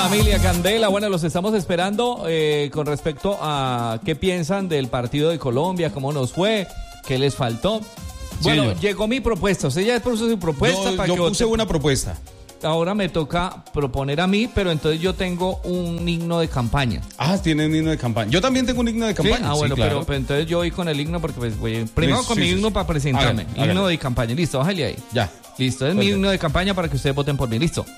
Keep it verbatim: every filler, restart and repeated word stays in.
familia Candela, bueno, los estamos esperando eh, con respecto a qué piensan del partido de Colombia, cómo nos fue, qué les faltó. Bueno, sí, llegó mi propuesta, usted ya puso su propuesta. Yo, para yo que puse vote. una propuesta. Ahora me toca proponer a mí, pero entonces yo tengo un himno de campaña. Ah, tiene un himno de campaña. Yo también tengo un himno de campaña. ¿Sí? Ah, bueno, sí, claro. pero, pero entonces yo voy con el himno porque pues voy primero Sí, con sí, mi sí, himno sí. para presentarme. Hágale, hágale. Himno de campaña, listo, bájale ahí. Ya. Listo, es Perfecto. mi himno de campaña para que ustedes voten por mí, listo.